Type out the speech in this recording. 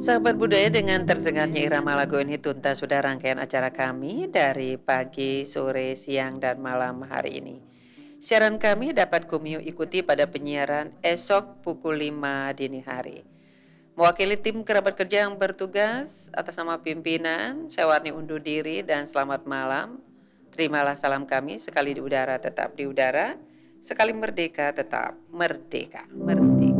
Sahabat budaya, dengan terdengarnya irama lagu ini tuntas sudah rangkaian acara kami dari pagi, sore, siang, dan malam hari ini. Siaran kami dapat Kumio ikuti pada penyiaran esok pukul 5 dini hari. Mewakili tim kerabat kerja yang bertugas atas nama pimpinan, saya Warni undur diri dan selamat malam. Terimalah salam kami, sekali di udara tetap di udara, sekali merdeka tetap merdeka. Merdeka.